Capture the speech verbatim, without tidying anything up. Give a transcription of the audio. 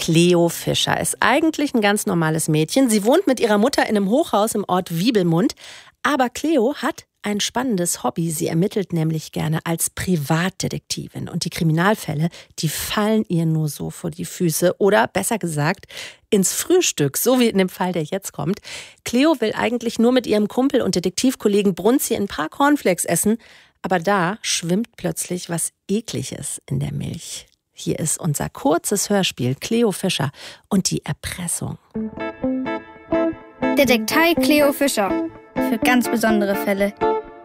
Cleo Fischer ist eigentlich ein ganz normales Mädchen. Sie wohnt mit ihrer Mutter in einem Hochhaus im Ort Wiebelmund. Aber Cleo hat ein spannendes Hobby. Sie ermittelt nämlich gerne als Privatdetektivin. Und die Kriminalfälle, die fallen ihr nur so vor die Füße. Oder besser gesagt, ins Frühstück, so wie in dem Fall, der jetzt kommt. Cleo will eigentlich nur mit ihrem Kumpel und Detektivkollegen Brunzi ein paar Cornflakes essen. Aber da schwimmt plötzlich was Ekliges in der Milch. Hier ist unser kurzes Hörspiel Cleo Fischer und die Erpressung. Detektei Cleo Fischer. Für ganz besondere Fälle.